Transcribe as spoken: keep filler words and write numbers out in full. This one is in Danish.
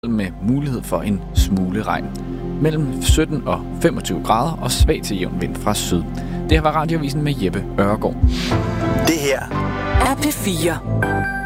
med mulighed for en smule regn. Mellem sytten og femogtyve grader og svag til jævn vind fra syd. Det her var Radioavisen med Jeppe Øregaard. Det her er P fire.